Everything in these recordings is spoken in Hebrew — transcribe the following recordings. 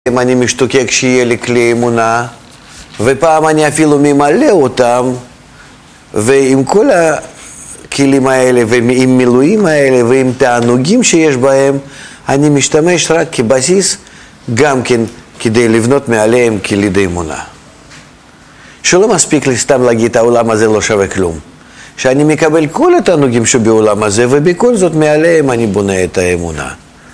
אני משתוקק שיהיה לי כלי אמונה, ופעם אני אפילו ממלא אותם, ועם כל הכלים האלה, ועם מילואים האלה, ועם תענוגים שיש בהם, אני משתמש רק כבסיס, גם כן כדי לבנות מעליהם כלי אמונה. שלא מספיק לי סתם להגיד, העולם הזה לא שווה כלום. שאני מקבל כל התענוגים שבעולם הזה, ובכל זאת מעליהם אני בונה את האמונה.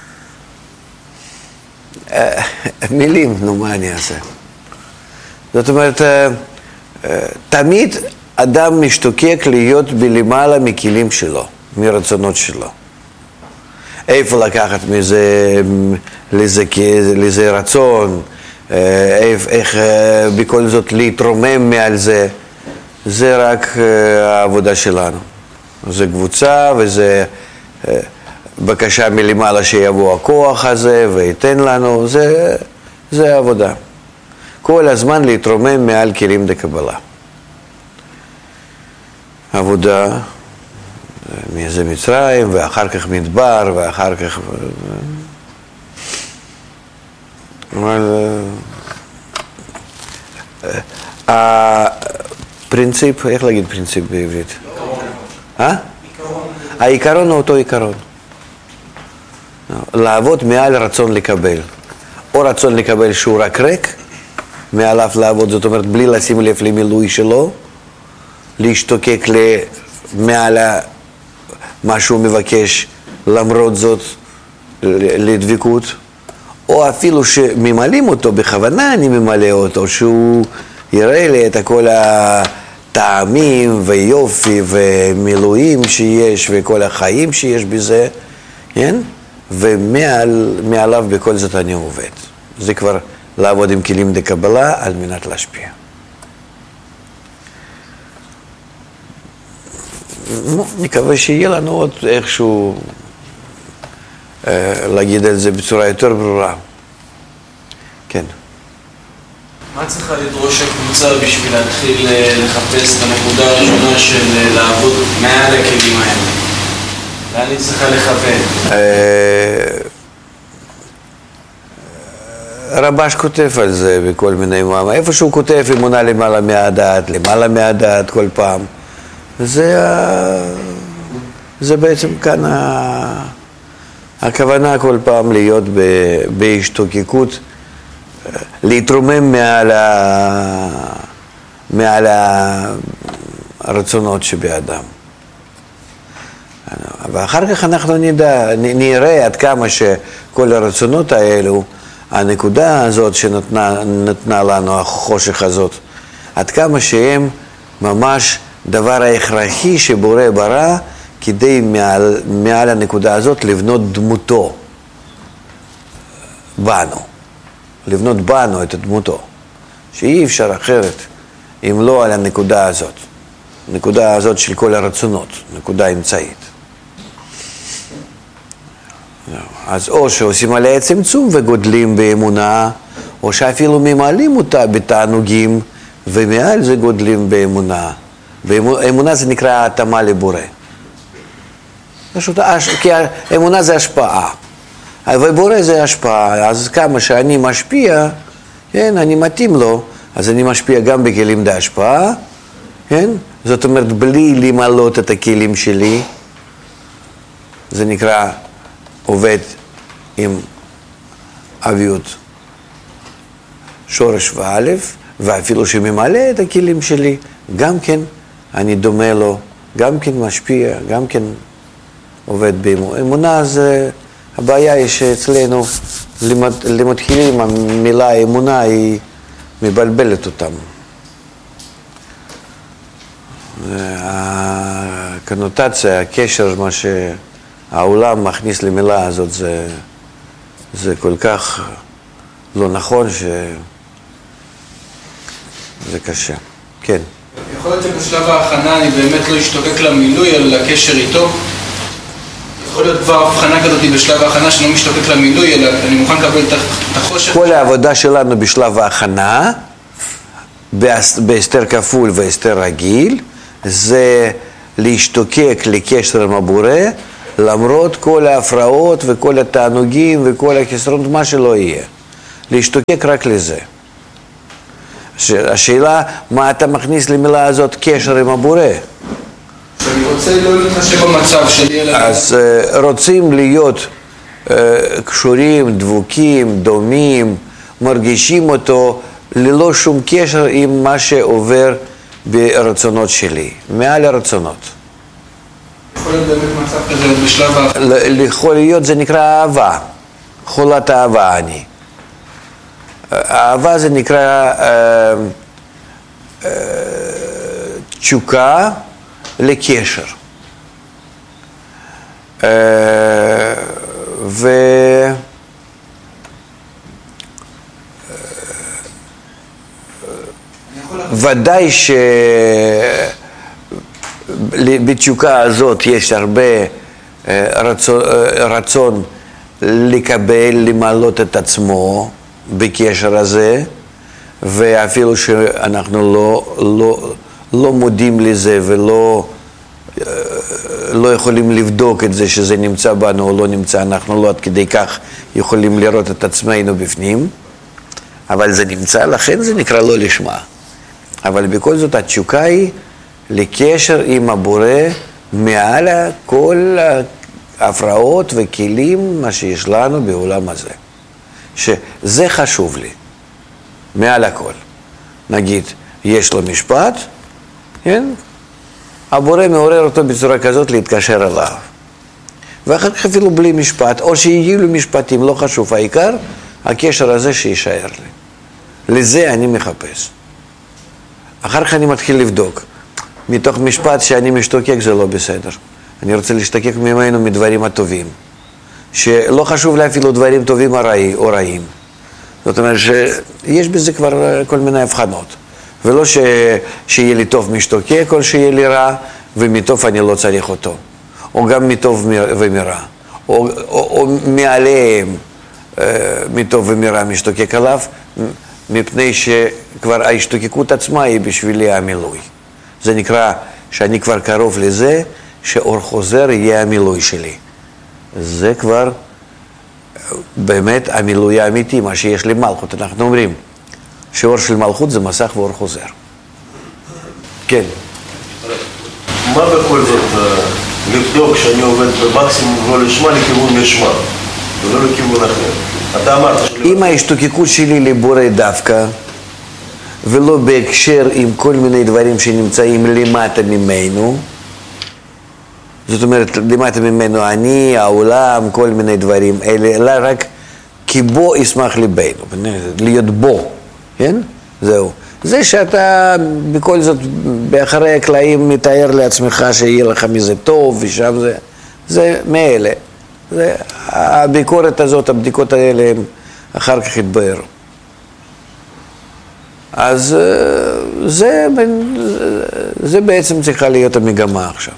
מילים, נו, מה אני אעשה? זאת אומרת, תמיד אדם משתוקק להיות בלמעלה מכלים שלו, מרצונות שלו. איפה לקחת מזה, לזה רצון, איך בכל זאת להתרומם מעל זה, זה רק העבודה שלנו. זה קבוצה וזה בקשה מלמעלה שיבוא הכוח הזה וייתן לנו, זה העבודה. כל הזמן להתרומם מעל כלים דקבלה. עבודה, זה מצרים, ואחר כך מדבר, ואחר כך... אבל... הפרינציפ, איך להגיד פרינציפ בעברית? העיקרון הוא אותו עיקרון. לעבוד מעל רצון לקבל. או רצון לקבל שהוא רק ריק, מעליו לעבוד, זאת אומרת, בלי לשים לב למילוי שלו, להשתוקק מעל מה שהוא מבקש, למרות זאת, לדבקות, או אפילו שממלאים אותו, בכוונה אני ממלא אותו, שהוא יראה לי את כל הטעמים ויופי ומילואים שיש וכל החיים שיש בזה, כן? ומעליו בכל זאת אני עובד. זה כבר לעבוד עם כלים דקבלה על מנת להשפיע. מקווה שיהיה לנו עוד איכשהו להגיד את זה בצורה יותר ברורה. כן. מה צריכה לדרוש הקבוצה בשביל להתחיל לחפש את הנקודה הראשונה של לעבוד מעל הכלים האלה? לאן היא צריכה לכוון? רבש כותב על זה בכל מיני מאמרים. איפה שהוא כותב אמונה למעלה מהדעת כל פעם. זה בעצם כאן הכוונה כל פעם להיות בהשתוקקות, להתרומם מעל הרצונות שבאדם. ואחר כך אנחנו נראה עד כמה שכל הרצונות האלו, הנקודה הזאת שנתנה לנו, החושך הזאת, עד כמה שהם ממש דבר ההכרחי שבורא ברא, כדי מעל הנקודה הזאת לבנות דמותו בנו. לבנות בנו את דמותו. שאי אפשר אחרת, אם לא על הנקודה הזאת. הנקודה הזאת של כל הרצונות, נקודה אמצעית. אז או שעושים עליה צמצום וגודלים באמונה, או שאפילו ממלאים אותה בתענוגים, ומעל זה גודלים באמונה. באמונה זה נקרא התאמה לבורא. כי האמונה זה השפעה. ובורא זה השפעה, אז כמה שאני משפיע, כן, אני מתאים לו, אז אני משפיע גם בכלים בהשפעה, כן? זאת אומרת, בלי למלות את הכלים שלי, זה נקרא עובד עם אביות שורש ואלף, ואפילו שממלא את הכלים שלי, גם כן אני דומה לו, גם כן משפיע, גם כן עובד באמונה. אמונה זה, הבעיה היא שאצלנו למתחילים המילה אמונה היא מבלבלת אותם. הקונוטציה, הקשר, מה שהעולם מכניס למילה הזאת, זה כל כך לא נכון שזה קשה. כן. יכול להיות שבשלב ההכנה אני באמת לא אשתוקק למילוי, אלא לקשר איתו. יכול להיות כבר הבחנה כזאת בשלב ההכנה שאני לא משתוקק למילוי, אלא אני מוכן לקבל את החושך. כל העבודה שלנו בשלב ההכנה, בהסתר כפול והסתר רגיל, זה להשתוקק לקשר עם הבורא, למרות כל ההפרעות וכל התענוגים וכל החסרונות, מה שלא יהיה. להשתוקק רק לזה. השאלה, מה אתה מכניס למילה הזאת קשר עם הבורא? שאני רוצה לא להתחשב במצב שלי, אז רוצים להיות קשורים, דבוקים, דומים, מרגישים אותו ללא שום קשר עם מה שעובר ברצונות שלי, מעל הרצונות. יכול להיות באמת מצב כזה בשלב האחר? יכול להיות, זה נקרא אהבה, חולת אהבה אני. אהבה זה נקרא תשוקה לקשר. ודאי שבתשוקה הזאת יש הרבה רצון לקבל, למעלות את עצמו בקשר הזה, ואפילו שאנחנו לא מודים לזה ולא יכולים לבדוק את זה שזה נמצא בנו או לא נמצא, אנחנו לא עד כדי כך יכולים לראות את עצמנו בפנים, אבל זה נמצא, לכן זה נקרא לא לשמה. אבל בכל זאת התשוקה היא לקשר עם הבורא מעל כל ההפרעות וכלים מה שיש לנו בעולם הזה. שזה חשוב לי, מעל הכל. נגיד, יש לו משפט, כן? הבורא מעורר אותו בצורה כזאת להתקשר אליו. ואחר כך אפילו בלי משפט, או שיהיו לו משפטים, לא חשוב, העיקר, הקשר הזה שישאר לי. לזה אני מחפש. אחר כך אני מתחיל לבדוק. מתוך משפט שאני משתוקק זה לא בסדר. אני רוצה להשתוקק ממנו מדברים הטובים. שלא חשוב לי אפילו דברים טובים או רעים. זאת אומרת שיש בזה כבר כל מיני הבחנות. ולא שיהיה לי טוב משתוקק או שיהיה לי רע ומטוב אני לא צריך אותו. או גם מטוב ומרע. או מעליהם מטוב ומרע משתוקק עליו, מפני שכבר ההשתוקקות עצמה היא בשבילי המילוי. זה נקרא שאני כבר קרוב לזה שאור חוזר יהיה המילוי שלי. זה כבר באמת המילוי האמיתי, מה שיש לי מלכות. אנחנו אומרים שאור של מלכות זה מסך ואור חוזר. כן. מה בכל זאת לבדוק שאני עובד במקסימום לא לשמה לכיוון לשמה ולא לכיוון אחר? אתה אמרת אם ההשתוקקות שלי לבורא דווקא ולא בהקשר עם כל מיני דברים שנמצאים למטה ממנו, זאת אומרת למטה ממנו אני, העולם, כל מיני דברים אלה, אלא רק כי בו ישמח ליבנו, להיות בו, כן? זהו. זה שאתה בכל זאת באחרי הקלעים מתאר לעצמך שיהיה לך מזה טוב ושם זה מאלה. הביקורת הזאת, הבדיקות האלה הם אחר כך התבהרו. אז זה בעצם צריכה להיות המגמה עכשיו.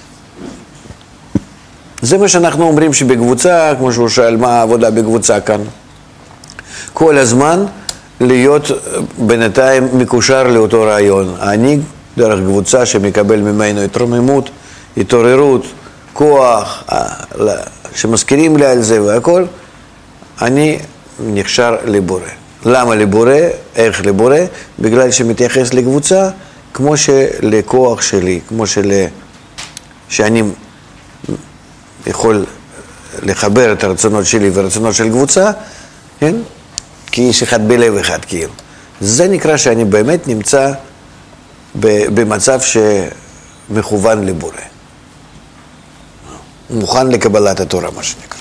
זה מה שאנחנו אומרים שבקבוצה, כמו שהוא שאל מה העבודה בקבוצה כאן, כל הזמן להיות בינתיים מקושר לאותו רעיון. אני דרך קבוצה שמקבל ממנו התרוממות, התעוררות, כוח, שמזכירים לי על זה והכל, אני נקשר לבורא. למה לבורא? איך לבורא? בגלל שמתייחס לקבוצה כמו שלכוח שלי, כמו שאני יכול לחבר את הרצונות שלי והרצונות של קבוצה, כן? כאיש אחד בלב אחד כאילו. זה נקרא שאני באמת נמצא במצב שמכוון לבורא. מוכן לקבלת התורה, מה שנקרא.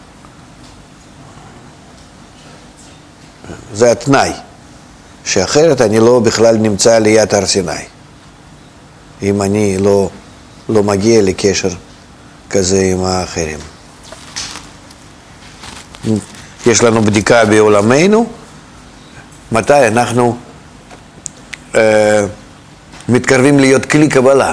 זה התנאי, שאחרת אני לא בכלל נמצא ליד הר סיני. אם אני לא מגיע לקשר כזה עם האחרים. יש לנו בדיקה בעולמנו, מתי אנחנו מתקרבים להיות כלי קבלה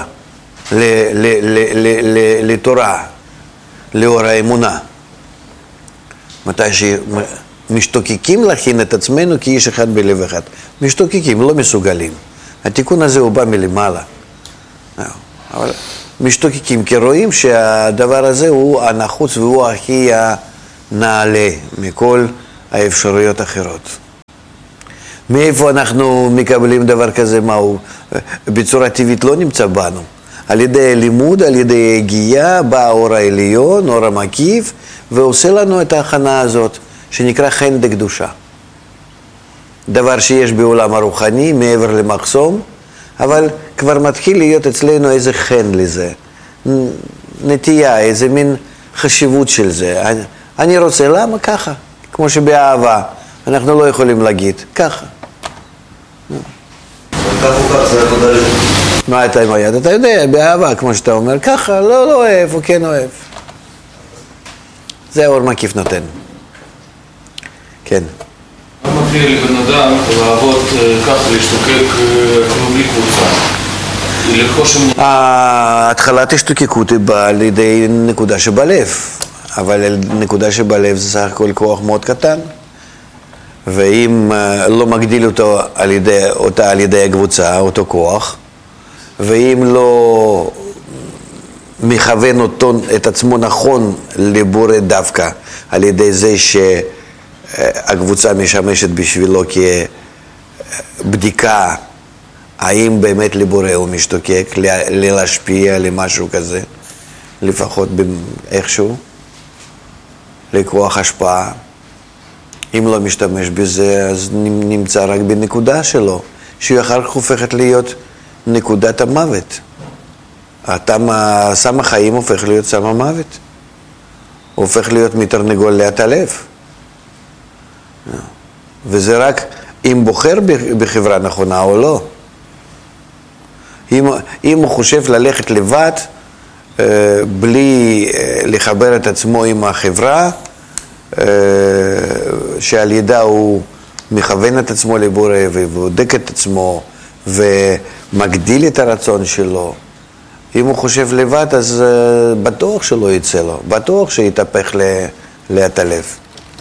לתורה, לאור האמונה. מתי שמשתוקקים להכין את עצמנו כאיש אחד בלב אחד. משתוקקים, לא מסוגלים. התיקון הזה הוא בא מלמעלה. אבל משתוקקים, כי רואים שהדבר הזה הוא הנחוץ והוא הכי נעלה מכל האפשרויות אחרות. מאיפה אנחנו מקבלים דבר כזה? מהו? בצורה טבעית לא נמצא בנו. על ידי לימוד, על ידי הגייה, בא האור העליון, אור המקיף, ועושה לנו את ההכנה הזאת, שנקרא חן דקדושה. דבר שיש בעולם הרוחני, מעבר למחסום, אבל כבר מתחיל להיות אצלנו איזה חן לזה. נטייה, איזה מין חשיבות של זה. אני רוצה, למה? ככה. כמו שבאהבה. אנחנו לא יכולים להגיד, ככה. כך או כך, זה עבודה לזה. מה אתה עם היד? אתה יודע, באהבה, כמו שאתה אומר, ככה, לא אוהב, או כן אוהב. זה האור מקיף נותן. כן. מה מפריע לבן אדם לעבוד ככה, להשתוקק אפילו בלי קבוצה? התחלת השתוקקות היא באה לידי נקודה שבלב, אבל נקודה שבלב זה סך הכל כוח מאוד קטן, ואם לא מגדיל אותה על ידי הקבוצה, אותו כוח, ואם לא מכוון את עצמו נכון לבורא דווקא על ידי זה שהקבוצה משמשת בשבילו כבדיקה האם באמת לבורא הוא משתוקק, להשפיע למשהו כזה, לפחות איכשהו, לכוח השפעה. אם לא משתמש בזה, אז נמצא רק בנקודה שלו, שהיא אחר כך הופכת להיות נקודת המוות. סם החיים הופך להיות סם המוות. הוא הופך להיות מתרנגול להתעלף. וזה רק אם בוחר בחברה נכונה או לא. אם הוא חושב ללכת לבד, בלי לחבר את עצמו עם החברה, שעל ידה הוא מכוון את עצמו לבורא ובודק את עצמו ומגדיל את הרצון שלו, אם הוא חושב לבד, אז בטוח שלא יצא לו, בטוח שיתהפך להתעלף.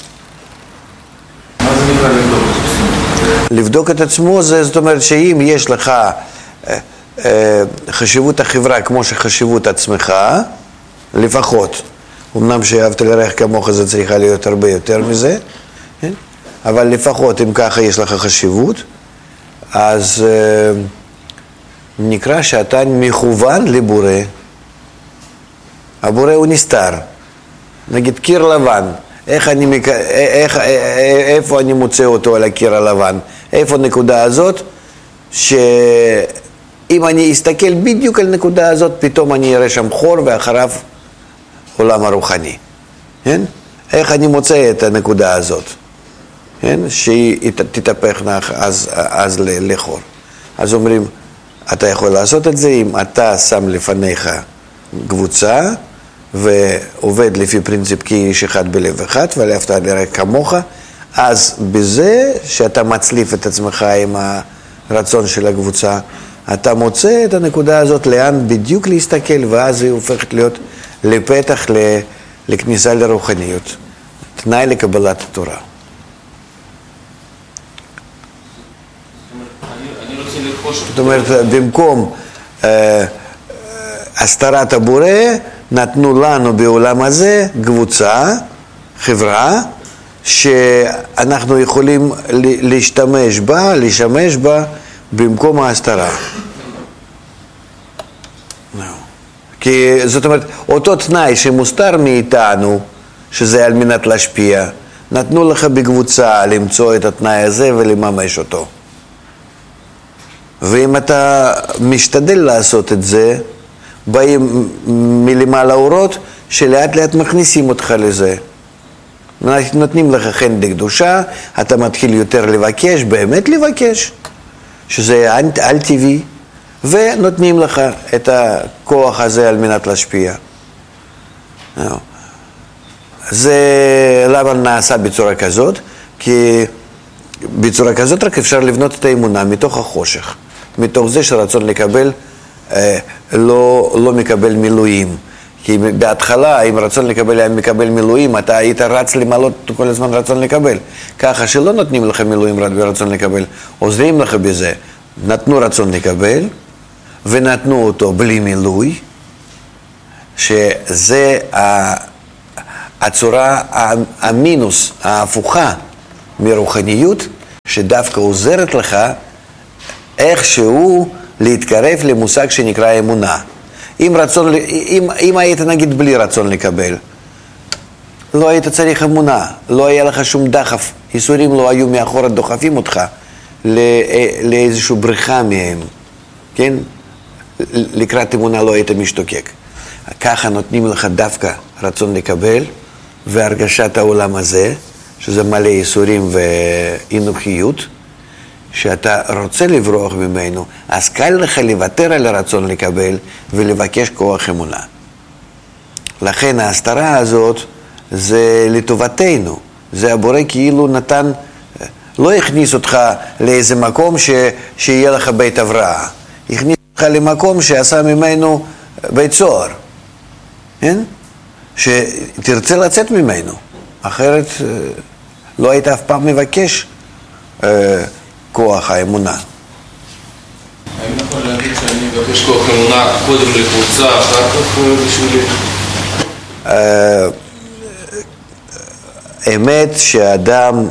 מה זה נקרא לבדוק? לבדוק את עצמו, זאת אומרת שאם יש לך חשיבות החברה כמו שחשיבות עצמך, לפחות, אמנם שאהבת לרעך כמוך זה צריכה להיות הרבה יותר מזה, כן? אבל לפחות אם ככה יש לך חשיבות, אז נקרא שאתה מכוון לבורא. הבורא הוא נסתר, נגיד קיר לבן, איפה אני מוצא אותו על הקיר הלבן? איפה הנקודה הזאת שאם אני אסתכל בדיוק על הנקודה הזאת, פתאום אני אראה שם חור ואחריו עולם הרוחני. כן? איך אני מוצא את הנקודה הזאת? כן? שהיא תתהפך אז לחור. אז אומרים, אתה יכול לעשות את זה אם אתה שם לפניך קבוצה ועובד לפי פרינציפ כי איש אחד בלב אחד ואהבת לרעך כמוך, אז בזה שאתה מצליף את עצמך עם הרצון של הקבוצה, אתה מוצא את הנקודה הזאת לאן בדיוק להסתכל, ואז היא הופכת להיות לפתח לכניסה לרוחניות, תנאי לקבלת התורה. זאת אומרת, במקום הסתרת הבורא, נתנו לנו בעולם הזה קבוצה, חברה, שאנחנו יכולים לשמש בה במקום ההסתרה. כי זאת אומרת, אותו תנאי שמוסתר מאיתנו, שזה על מנת להשפיע, נתנו לך בקבוצה למצוא את התנאי הזה ולממש אותו. ואם אתה משתדל לעשות את זה, באים מלמעלה אורות שלאט לאט מכניסים אותך לזה. נותנים לך חן דקדושה, אתה מתחיל יותר לבקש, באמת לבקש, שזה על טבעי, ונותנים לך את הכוח הזה על מנת להשפיע. זה למה נעשה בצורה כזאת? כי בצורה כזאת רק אפשר לבנות את האמונה מתוך החושך, מתוך זה שרצון לקבל לא מקבל מילואים. כי בהתחלה, אם רצון לקבל היה מקבל מילואים, אתה היית רץ למעלות כל הזמן רצון לקבל. ככה שלא נותנים לך מילואים רק ברצון לקבל, עוזרים לך בזה. נתנו רצון לקבל, ונתנו אותו בלי מילוי, שזה הצורה המינוס, ההפוכה מרוחניות, שדווקא עוזרת לך איכשהו להתקרב למושג שנקרא אמונה. אם היית נגיד בלי רצון לקבל, לא היית צריך אמונה, לא היה לך שום דחף, ייסורים לא היו מאחורה דוחפים אותך לאיזושהי בריחה מהם, כן? לקראת אמונה לא היית משתוקק. ככה נותנים לך דווקא רצון לקבל והרגשת העולם הזה, שזה מלא ייסורים ואינוכיות, שאתה רוצה לברוח ממנו, אז קל לך לוותר על הרצון לקבל ולבקש כוח אמונה. לכן ההסתרה הזאת זה לטובתנו, זה הבורא כאילו נתן, לא הכניס אותך לאיזה מקום שיהיה לך בית הבראה, הכניס אותך למקום שעשה ממנו בית סוהר, כן? שתרצה לצאת ממנו, אחרת לא היית אף פעם מבקש כוח האמונה. האם נכון להגיד שאני מבקש כוח אמונה קודם לקבוצה, אחר כך בשבילי? אמת שאדם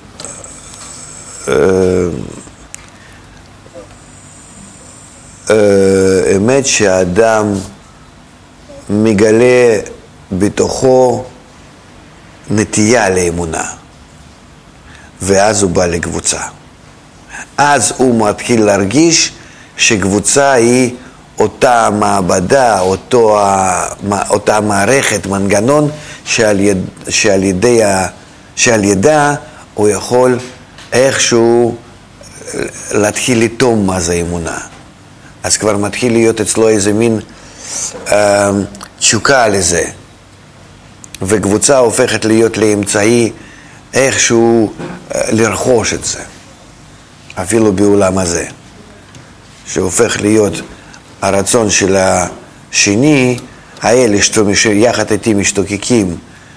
אמת שאדם מגלה בתוכו נטייה לאמונה, ואז הוא בא לקבוצה. אז הוא מתחיל להרגיש שקבוצה היא אותה מעבדה, אותה מערכת, מנגנון שעל ידה הוא יכול איכשהו להתחיל לטום מה זה אמונה. אז כבר מתחיל להיות אצלו איזה מין תשוקה לזה, וקבוצה הופכת להיות לאמצעי איכשהו לרכוש את זה, אפילו בעולם הזה, שהופך להיות הרצון של השני, האלה שיחד איתי משתוקקים,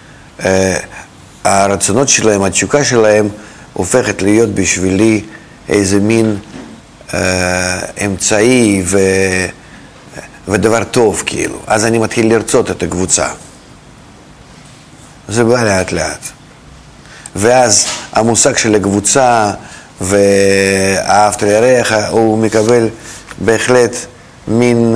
הרצונות שלהם, התשוקה שלהם, הופכת להיות בשבילי איזה מין אמצעי ודבר טוב כאילו. אז אני מתחיל לרצות את הקבוצה. זה בא לאט לאט. ואז המושג של הקבוצה ואהבת לרעך, הוא מקבל בהחלט מין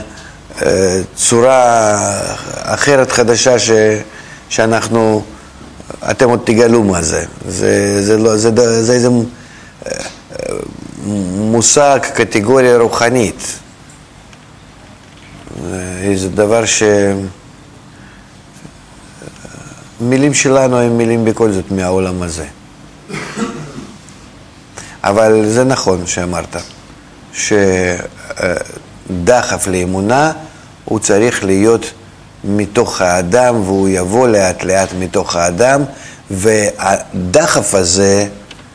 צורה אחרת חדשה שאנחנו, אתם עוד תגלו מה זה. זה איזה מושג, קטגוריה רוחנית. זה דבר מילים שלנו הם מילים בכל זאת מהעולם הזה. אבל זה נכון שאמרת, שדחף לאמונה הוא צריך להיות מתוך האדם, והוא יבוא לאט לאט מתוך האדם, והדחף הזה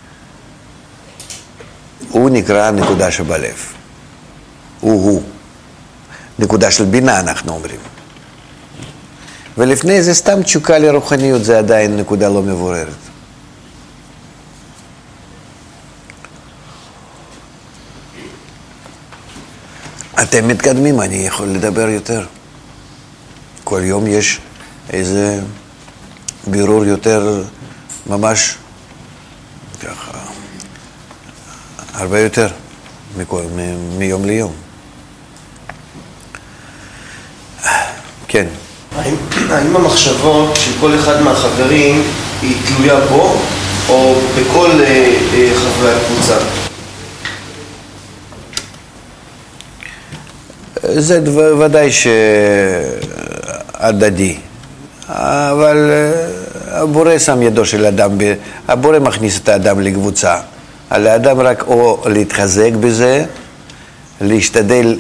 הוא נקרא נקודה שבלב. הוא. נקודה של בינה אנחנו אומרים. ולפני זה סתם תשוקה לרוחניות, זה עדיין נקודה לא מבוררת. אתם מתקדמים, אני יכול לדבר יותר. כל יום יש איזה בירור יותר, ממש ככה, הרבה יותר מיום ליום. כן. האם המחשבות של כל אחד מהחברים היא תלויה בו או בכל חברי הקבוצה? זה ודאי שעדדי, אבל הבורא שם ידו של אדם, הבורא מכניס את האדם לקבוצה. על האדם רק או להתחזק בזה, להשתדל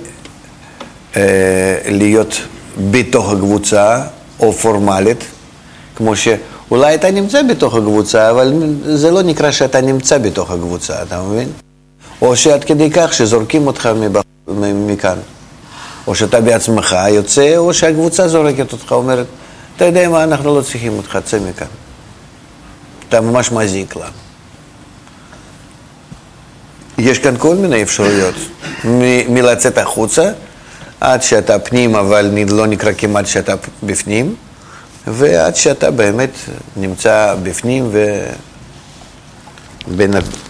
להיות בתוך הקבוצה, או פורמלית, כמו שאולי אתה נמצא בתוך הקבוצה, אבל זה לא נקרא שאתה נמצא בתוך הקבוצה, אתה מבין? או שעד כדי כך שזורקים אותך מכאן. או שאתה בעצמך יוצא, או שהקבוצה זורקת אותך, אומרת, אתה יודע מה, אנחנו לא צריכים אותך, צא מכאן. אתה ממש מזיק לה. יש כאן כל מיני אפשרויות, מלצאת החוצה, עד שאתה פנים, אבל לא נקרא כמעט שאתה בפנים, ועד שאתה באמת נמצא בפנים בין